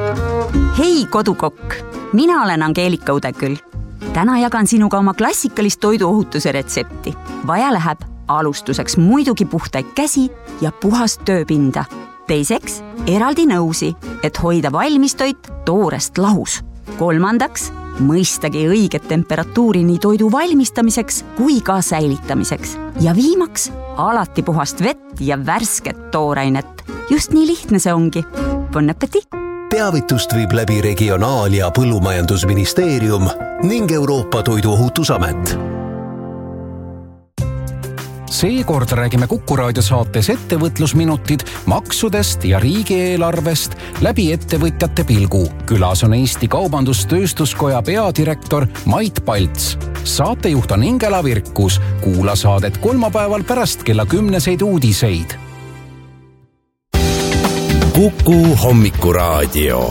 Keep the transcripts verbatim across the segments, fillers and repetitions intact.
Hei kodukokk, mina olen Angeelika Udeküll. Täna jagan sinuga oma klassikalist toiduohutuse retsepti. Vaja läheb alustuseks muidugi puhtaid käsi ja puhast tööpinda. Teiseks eraldi nõusi, et hoida valmistoit toorest lahus. Kolmandaks mõistagi õiget temperatuuri nii toidu valmistamiseks kui ka säilitamiseks. Ja viimaks alati puhast vett ja värsket toorainet. Just nii lihtne see ongi. Bon appétit! Teavitust viib läbi Regionaal- ja Põllumajandusministeerium ning Euroopa Toiduohutusamet. Seekord räägime Kuku Raadio saates ettevõtlusminutid maksudest ja riigieelarvest läbi ettevõtjate pilgu. Külas on Eesti Kaubandus-Tööstuskoja peadirektor Mait Palts. Saatejuht on Ingela Virkus. Kuula saadet kolmapäeval pärast kella kümneseid uudiseid. Kuku Hommikuraadio.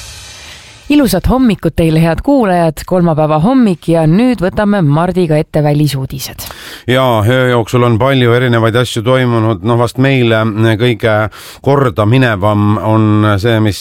Ilusat hommikut teile, head kuulajad, kolmapäeva hommik ja nüüd võtame Mardiga ette välisuudised. Ja öö jooksul on palju erinevaid asju toimunud, no vast meile kõige korda minevam on see, mis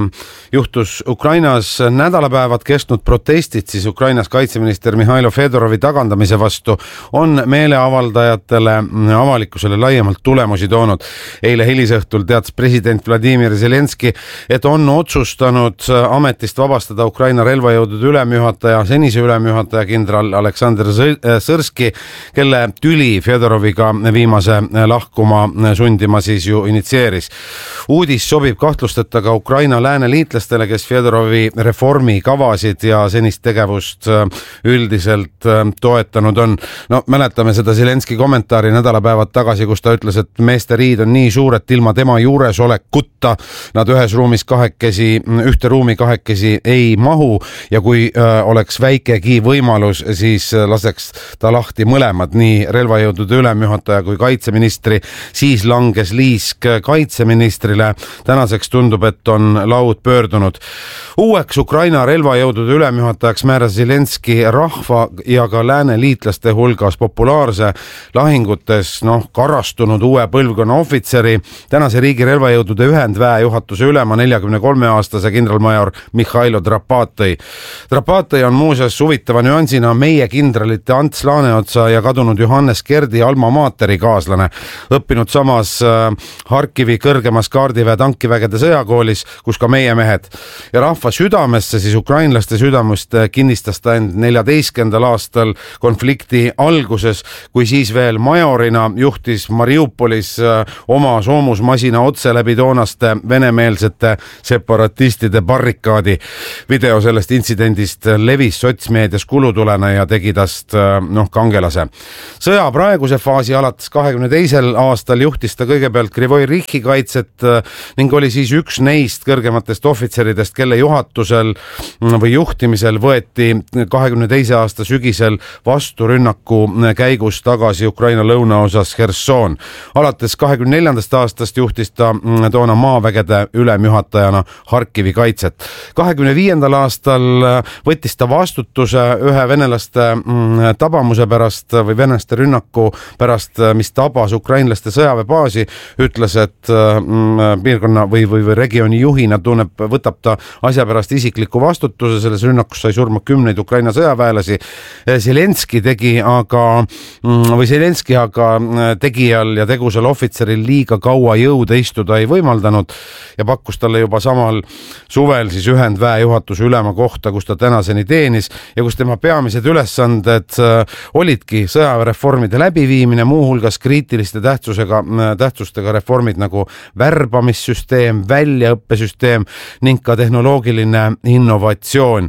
juhtus Ukrainas. Nädalapäevad kestnud protestid siis Ukrainas kaitseminister Mihhailo Fedorovi tagandamise vastu on meeleavaldajatele avalikkusele laiemalt tulemusi toonud. Eile hilisõhtul teatas president Vladimir Zelenski, et on otsustanud ametist vabastada Ukraina relvajõudude ülemjuhataja, senise ülemjuhataja kindral Aleksandr Sõrski, kelle tüli Fedoroviga viimase lahkuma sundima siis ju initsieeris. Uudis sobib kahtlusteta ka Ukraina lääne liitlastele, kes Fedorovi reformi kavasid ja senist tegevust üldiselt toetanud on. No mäletame seda Zelenski kommentaari nädalapäevad tagasi, kus ta ütles, et meeste riid on nii suur, et ilma tema juures olekutta nad ühes ruumis kahekesi, ühte ruumi kahekesi ei mahu ja kui äh, oleks väikegi võimalus, siis laseks ta lahti mõlemad, nii relvajõudude ülemjuhataja kui kaitseministri. Siis langes liisk kaitseministrile. Tänaseks tundub, et on laud pöördunud. Uueks Ukraina relvajõudude ülemjuhatajaks määras Zelenski rahva ja ka lääne liitlaste hulgas populaarse lahingutes noh, karastunud uue põlvkonna ohvitseri, tänase riigi relvajõudude ühendväe juhatuse ülema neljakümne kolme aastase kindralmajor Mihhailo Drapatõi. Drapatõi on muuseas huvitava nüansina meie kindralite Ants Laaneotsa ja kadunud Johannes Kerdi alma maateri kaaslane, õppinud samas Harkivi kõrgemas kaardiväe tankivägede sõjakoolis, kus ka meie mehed. Ja rahva südamesse, siis ukrainlaste südamust kinnistas ta end neljateistkümnendal aastal konflikti alguses, kui siis veel majorina juhtis Mariupolis oma soomusmasina otse läbi toonaste venemeelsete separatistide barrikaadi. Video sellest intsidendist levis sotsmeedias kulutulena ja tegi tast noh, kangelase. Sõja praeguse faasi alates kahekümne teisel aastal juhtis ta kõigepealt Krivoi Rihhi kaitset ning oli siis üks neist kõrgematest ohvitseridest, kelle juhatusel või juhtimisel võeti kahekümne teise aasta sügisel vasturünnaku käigus tagasi Ukraina lõunaosas Kherson. Alates kahekümne neljandast aastast juhtis ta toona maavägede ülemjuhatajana Harkivi kaitset. kahekümne viiendal aastal võttis ta vastutuse ühe venelaste tabamuse pärast või venelaste rünnaku pärast, mis tabas ukrainlaste sõjaväebaasi, ütles, et piirkonna või, või, või regiooni juhina tunneb, võtab ta asja pärast isikliku vastutuse, selles rünnakus sai surma kümneid Ukraina sõjaväelasi. Zelenski tegi aga, või Zelenski aga tegijal ja tegusal ohvitseril liiga kaua jõuda istuda ei võimaldanud ja pakkus talle juba samal suvel siis ühendväe juhatuse ülema kohta, kus ta tänaseni teenis ja kus tema peamised ülesanded olidki sõjaväereformide läbiviimine, muuhulgas kriitiliste tähtsusega, tähtsustega reformid nagu värbamissüsteem, väljaõppesüsteem ning ka tehnoloogiline innovatsioon.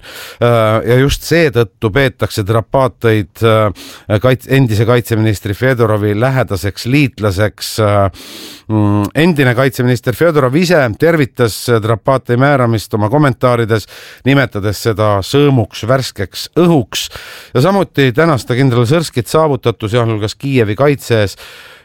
Ja just seetõttu peetakse Drapatõid endise kaitseministri Fedorovi lähedaseks liitlaseks. Endine kaitseminister Fedorov ise tervitas Drapatõi määramist oma kommentaarides, nimetades seda sõõmuks, värskeks õhuks ja samuti tänasta kindral Sõrskit saavutatu, sealhulgas Kiievi kaitse ees,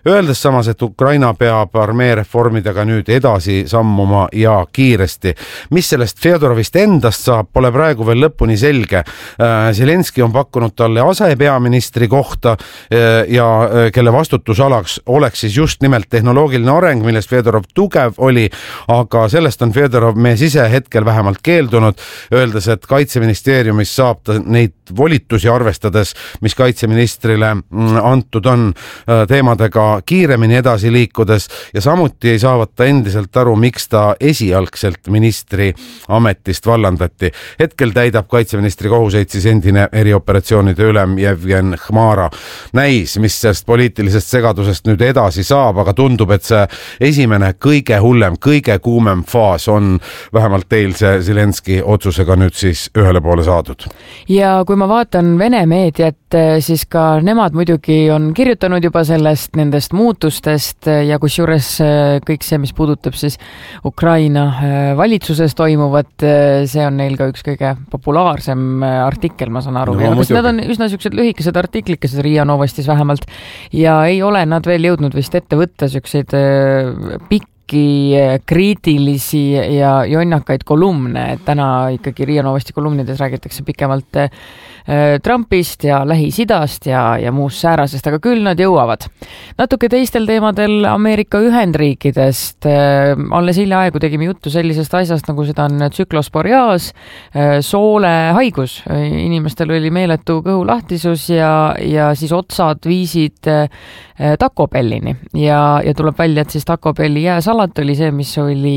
öeldes samas, et Ukraina peab armee reformidega nüüd edasi sammuma ja kiiresti. Mis sellest Fjodorovist endast saab, pole praegu veel lõpuni selge. Zelenski on pakkunud talle asepeaministri kohta ja kelle vastutusalaks oleks siis just nimelt tehnoloogiline areng, millest Fjodorov tugev oli, aga sellest on Fjodorov meie sise hetkel vähemalt keeldunud, öeldes, et kaitseministeeriumis saab ta neid volitusi arvestades, mis kaitseministrile antud on, teemadega kiiremini edasi liikudes ja samuti ei saavat ta endiselt aru, miks ta esialgselt ministri ametist vallandati. Hetkel täidab kaitseministri kohuseid siis endine erioperatsioonide ülem Jevgen Khmara. Näis, mis sellest poliitilisest segadusest nüüd edasi saab, aga tundub, et see esimene kõige hullem, kõige kuumem faas on vähemalt eilse Zelenski otsusega nüüd siis ühele poole saadud. Ja kui ma vaatan Vene meediat, siis ka nemad muidugi on kirjutanud juba sellest, nendest muutustest ja kus juures kõik see, mis puudutab siis Ukraina valitsuses toimuvat, see on neil ka üks kõige populaarsem artikkel, ma saan aru. No, ja nad on üsna sellised lühikesed artiklikesed Riia Novostis vähemalt ja ei ole nad veel jõudnud vist ette võtta selliseid pikki kriitilisi ja jonnakaid kolumne, et täna ikkagi Riia Novosti kolumnides räägitakse pikemalt Trumpist ja Lähis-Idast ja, ja muust säärasest, aga küll nad jõuavad. Natuke teistel teemadel Ameerika Ühendriikidest. Alles hiljaaegu tegime juttu sellisest asjast, nagu seda on tsüklosporiaas, soole haigus. Inimestel oli meeletu kõhulahtisus ja, ja siis otsad viisid Taco Bellini ja, ja tuleb välja, et siis Taco Belli jääsalat oli see, mis oli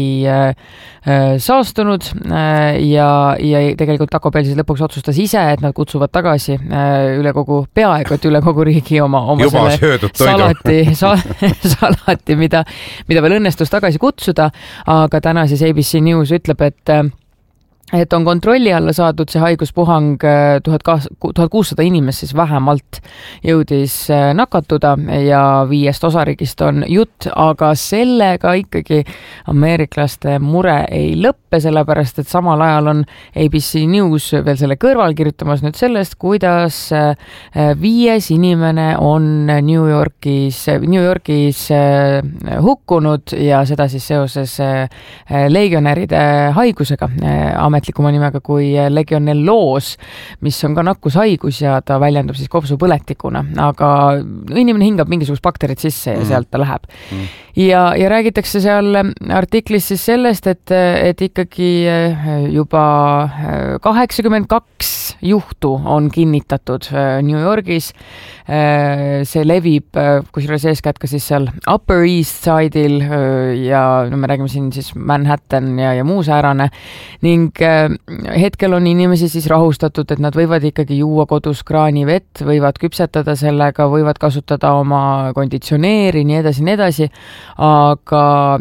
saastunud ja, ja tegelikult Taco Bell siis lõpuks otsustas ise, et nad kutsuvad tagasi üle kogu, peaaegu, et üle kogu riigi oma, oma juba selle salati, sa, salati, mida, mida veel õnnestus tagasi kutsuda, aga täna siis A B C News ütleb, et et on kontrolli alla saadud see haiguspuhang, tuhat kuussada inimest siis vähemalt jõudis nakatuda ja viiest osariigist on jutt, aga sellega ikkagi ameeriklaste mure ei lõppe, sellepärast et samal ajal on A B C News veel selle kõrval kirjutamas nüüd sellest, kuidas viies inimene on New Yorgis, New Yorgis hukkunud ja seda siis seoses legionäride haigusega, ametlikuma nimega kui legionelloos, mis on ka nakkushaigus ja ta väljendub siis kopsupõletikuna, aga inimene hingab mingisugust bakterit sisse ja sealt ta läheb. Mm. Ja, ja räägitakse seal artiklis siis sellest, et, et ikkagi juba kaheksakümmend kaks juhtu on kinnitatud New Yorgis. See levib, kusjuures eeskätt ka siis seal Upper East Side'il ja no me räägime siin siis Manhattan ja, ja muu säärane ning hetkel on inimesi siis rahustatud, et nad võivad ikkagi juua kodus kraanivett, võivad küpsetada sellega, võivad kasutada oma konditsioneeri, nii edasi, nii edasi, aga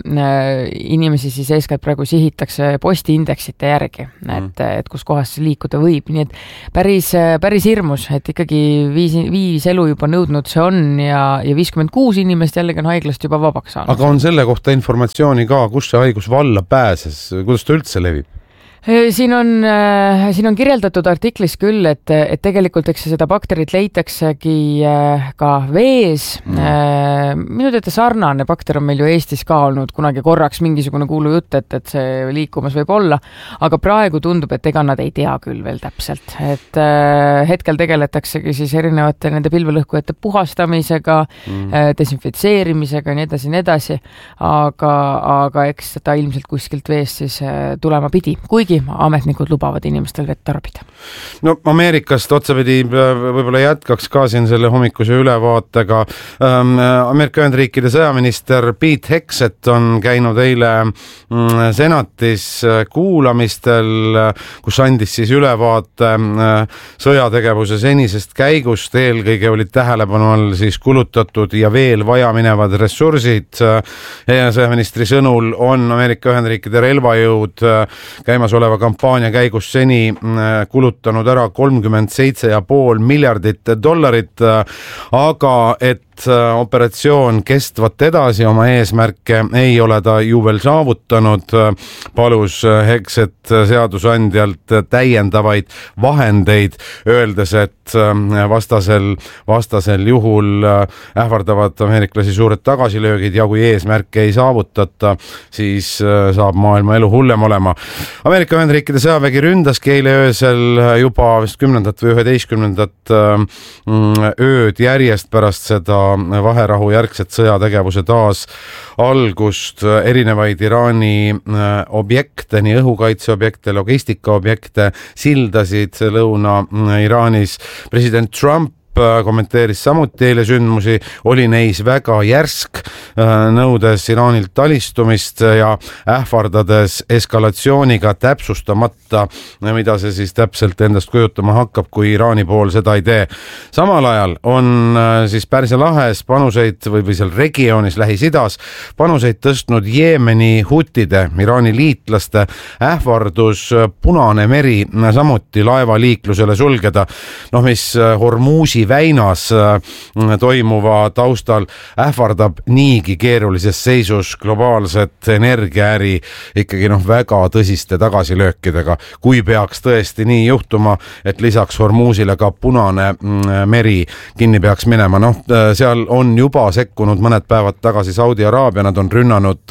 inimesi siis eeskätt praegu sihitakse postiindeksite järgi, et, et kus kohas liikuda võib, nii et päris, päris hirmus, et ikkagi viis, viis elu juba nõudnud see on ja, ja viiskümmend kuus inimest jällegi on haiglast juba vabaks saanud. Aga on selle kohta informatsiooni ka, kus see haigus valla pääses, kuidas ta üldse levib? Siin on, siin on kirjeldatud artiklis küll, et, et tegelikult eks seda bakterit leitaksegi ka vees. Mm. Minu teada sarnane bakter on meil ju Eestis ka olnud kunagi korraks mingisugune kuulu jutt, et, et see liikumas võib olla, aga praegu tundub, et ega nad ei tea küll veel täpselt. Et hetkel tegeletaksegi siis erinevate nende pilvelõhkujate puhastamisega, mm. desinfitseerimisega, nii edasi, nii edasi, aga, aga eks seda ilmselt kuskilt veest siis tulema pidi, kuigi ametnikud lubavad inimestel vett tarbida. No Ameerikast otsapidi võib-olla jätkaks ka siin selle hommikuse ülevaatega. Ähm, Ameerika Ühendriikide sõjaminister Pete Hegseth on käinud eile mm, senatis kuulamistel, kus andis siis ülevaate äh, sõjategevuse senisest käigust. Eelkõige olid tähelepanu all siis kulutatud ja veel vaja minevad ressursid. Ja sõjaministri sõnul on Ameerika Ühendriikide relvajõud käimas oleva kampaania käigus seni kulutanud ära kolmkümmend seitse ja pool miljardit dollarit, aga et et operatsioon kestvat edasi, oma eesmärke ei ole ta ju veel saavutanud, palus Hegseth seadusandjalt täiendavaid vahendeid, öeldes, et vastasel, vastasel juhul ähvardavad ameeriklasi suured tagasilöögid ja kui eesmärke ei saavutata, siis saab maailma elu hullem olema. Ameerika Ühendriikide sõjavägi ründaski eile öösel juba vist kümnendat või üheteistkümnendat ööd järjest pärast seda vaherahu järgset sõjategevuse taas algust, erinevaid Iraani objekte, nii õhukaitseobjekte, logistikaobjekte, sildasid Lõuna-Iraanis. President Trump kommenteeris samuti eile sündmusi, oli neis väga järsk, nõudes Iraanilt talistumist ja ähvardades eskalatsiooniga täpsustamata, mida see siis täpselt endast kujutama hakkab, kui Iraani pool seda ei tee. Samal ajal on siis Pärsia lahes panuseid või, või seal regioonis Lähis-Idas panuseid tõstnud Jeemeni hutide, Iraani liitlaste ähvardus Punane meri samuti laevaliiklusele sulgeda, noh mis Hormuzi väinas toimuva taustal ähvardab niigi keerulises seisus globaalset energiaäri ikkagi noh väga tõsiste tagasilöökidega. Kui peaks tõesti nii juhtuma, et lisaks Hormuzile ka Punane meri kinni peaks minema, noh seal on juba sekkunud mõned päevad tagasi Saudi Araabia, nad on rünnanud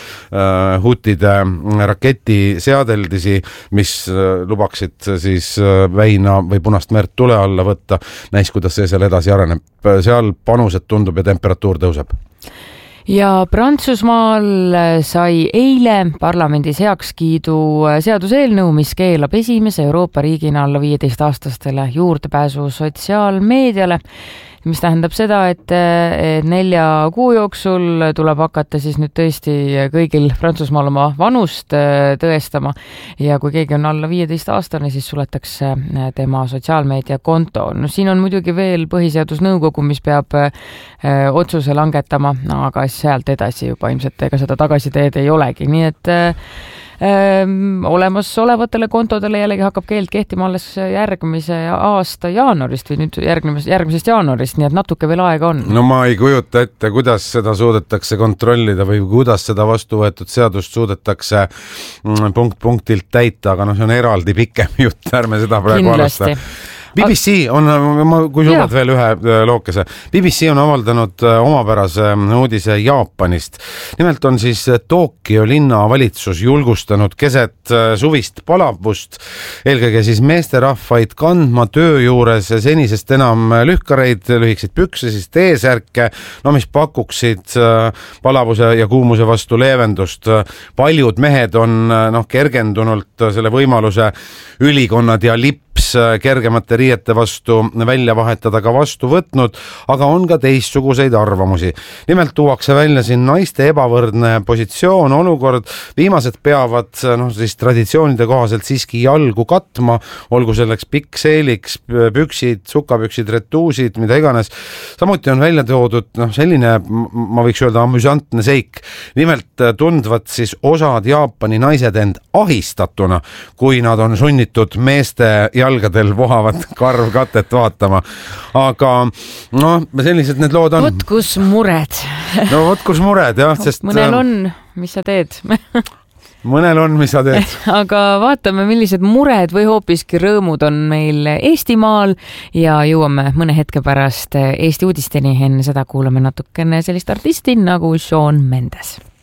hutide raketiseadeldisi, mis lubaksid siis väina või Punast merd tule alla võtta, näis kuidas see seal edasi areneb. Seal panused tundub ja temperatuur tõuseb. Ja Prantsusmaal sai eile parlamendis heakskiidu seaduseelnõu, mis keelab esimese Euroopa riigina alla viieteist aastastele juurdepääsu sotsiaalmeediale, mis tähendab seda, et nelja kuu jooksul tuleb hakata siis nüüd tõesti kõigil Prantsusmaal oma vanust tõestama ja kui keegi on alla viieteist aastane, siis suletakse tema sotsiaalmeedia konto. No siin on muidugi veel põhiseadusnõukogu, mis peab otsuse langetama, aga sealt edasi juba ilmselt ega seda tagasiteed ei olegi, nii et olemas olevatele kontodele jällegi hakkab keeld kehtima alles järgmise aasta jaanuarist või nüüd järgmisest, järgmisest jaanuarist, nii et natuke veel aega on. No ma ei kujuta ette, kuidas seda suudetakse kontrollida või kuidas seda vastu võetud seadust suudetakse punkt punktilt täita, aga noh, see on eraldi pikem jutt, ärme seda praegu alusta. B B C on, kui lubad veel ühe lookese, B B C on avaldanud omapärase uudise Jaapanist. Nimelt on siis Tokyo linna valitsus julgustanud keset suvist palavust, eelkõige siis meesterahvaid kandma töö juures senisest enam lühkareid, lühikseid pükse, siis T-särke, no mis pakuksid palavuse ja kuumuse vastu leevendust. Paljud mehed on noh, kergendunult selle võimaluse ülikonnad ja lipp kergemate riiete vastu välja vahetada ka vastu võtnud, aga on ka teistsuguseid arvamusi. Nimelt tuuakse välja siin naiste ebavõrdne positsioon, olukord, viimased peavad noh, siis traditsioonide kohaselt siiski jalgu katma, olgu selleks pikkseeliks, püksid, sukapüksid, retuusid, mida iganes. Samuti on välja toodud noh, selline, ma võiks öelda, amüsantne seik. Nimelt tundvad siis osad Jaapani naised end ahistatuna, kui nad on sunnitud meeste jalgadel vohavat karvkatet vaatama. Aga noh, sellised need lood on. Vot kus mured. No vot kus mured, jah. Sest, mõnel on, mis sa teed? Mõnel on, mis sa teed. Aga vaatame, millised mured või hoopiski rõõmud on meil Eestimaal ja jõuame mõne hetke pärast Eesti uudisteni. Enne seda kuulame natukene sellist artisti nagu Shawn Mendes.